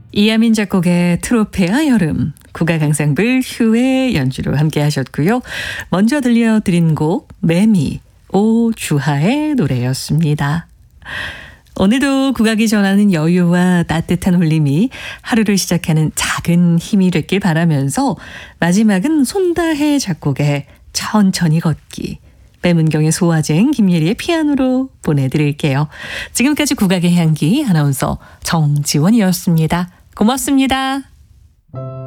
이하민 작곡의 트로페아 여름, 국악 앙상블 휴의 연주로 함께 하셨고요. 먼저 들려드린 곡 매미 오주하의 노래였습니다. 오늘도 국악이 전하는 여유와 따뜻한 울림이 하루를 시작하는 작은 힘이 됐길 바라면서 마지막은 손다혜 작곡의 천천히 걷기, 빼문경의 소화쟁, 김예리의 피아노로 보내드릴게요. 지금까지 국악의 향기 아나운서 정지원이었습니다. 고맙습니다.